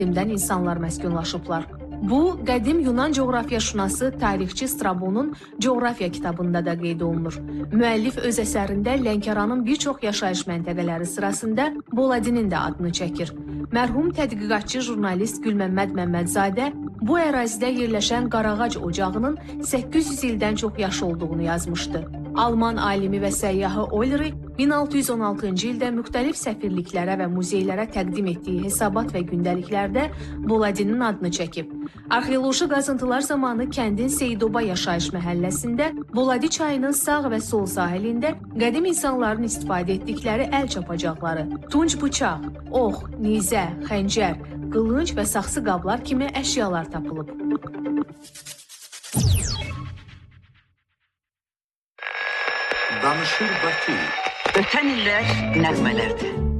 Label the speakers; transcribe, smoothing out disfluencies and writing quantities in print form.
Speaker 1: qədimdən insanlar məskunlaşıblar. Bu, qədim Yunan coğrafiyaşünası tarixçi Strabonun coğrafiya kitabında da qeyd olunur. Müəllif öz əsərində Lənkəranın bir çox yaşayış məntəqələri sırasında Boladinin də adını çəkir. Mərhum tədqiqatçı jurnalist Gülməmməd Məmmədzadə bu ərazidə yerləşən Qarağac ocağının 800 ildən çox yaşı olduğunu yazmışdı. Alman alimi və səyyahı Euler 1616-cı ildə müxtəlif səfirliklərə və muzeylərə təqdim etdiyi hesabat və gündəliklərdə Boladinin adını çəkib. Arxeoloji qazıntılar zamanı kəndin Seydoba yaşayış məhəlləsində Boladi çayının sağ və sol sahilində qədim insanların istifadə etdikləri əl çapacaqları, tunc bıçaq, ox, nizə, xəncər, qılınc və saxsı qablar kimi əşyalar tapılıb.
Speaker 2: Danışır Bakı.
Speaker 3: Ötən illər nəğmələrdir.